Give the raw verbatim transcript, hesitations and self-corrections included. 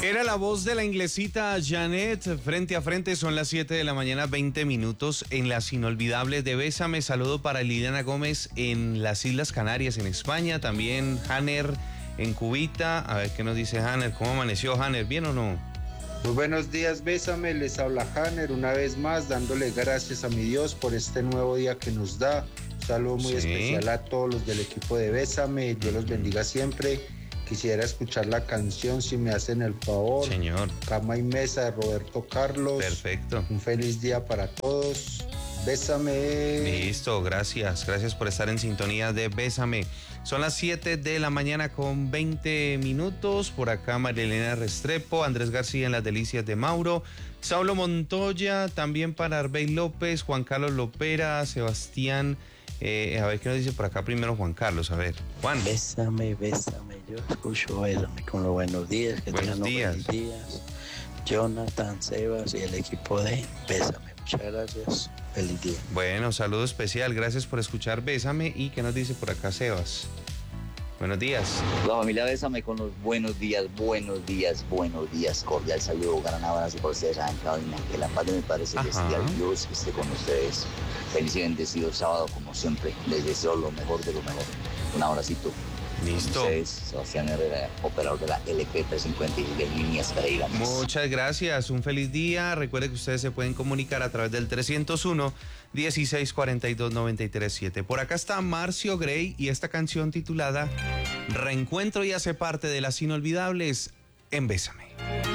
Era la voz de la inglesita Janet, frente a frente, son las siete de la mañana, veinte minutos, en las inolvidables de Bésame. Saludo para Liliana Gómez en las Islas Canarias, en España, también Hanner en Cubita. A ver qué nos dice Hanner, ¿cómo amaneció Hanner? ¿Bien o no? Muy buenos días, Bésame, les habla Hanner una vez más, dándole gracias a mi Dios por este nuevo día que nos da. Un saludo muy Sí. especial a todos los del equipo de Bésame, Dios los bendiga siempre. Quisiera escuchar la canción, si me hacen el favor. Señor. Cama y Mesa de Roberto Carlos. Perfecto. Un feliz día para todos. Bésame. Listo, gracias. Gracias por estar en sintonía de Bésame. Son las siete de la mañana con veinte minutos. Por acá Marilena Restrepo, Andrés García en las Delicias de Mauro, Saulo Montoya, también para Arbey López, Juan Carlos Lopera, Sebastián. Eh, a ver qué nos dice por acá primero Juan Carlos. A ver, Juan. Bésame, bésame, yo escucho Bésame con los buenos días. Que Buenos tengan días. buenos días. Jonathan, Sebas y el equipo de Bésame. Muchas gracias. Feliz día. Bueno, saludo especial. Gracias por escuchar Bésame. ¿Y qué nos dice por acá Sebas? Buenos días. La familia Bésame con los buenos días, buenos días, buenos días. Cordial saludo, gran abrazo por ustedes en cabina. Que la paz de mi Padre Celestial, Dios, que esté con ustedes. Feliz y bendecido sábado, como siempre. Les deseo lo mejor de lo mejor. Un abracito. Listo. Con ustedes, Sebastián Herrera, operador de la L P trescientos cincuenta y de líneas Pereira. Muchas gracias, un feliz día. Recuerde que ustedes se pueden comunicar a través del trescientos uno, dieciséis cuarenta y dos, noventa y tres siete. Por acá está Marcio Grey y esta canción titulada Reencuentro y hace parte de las inolvidables en Bésame.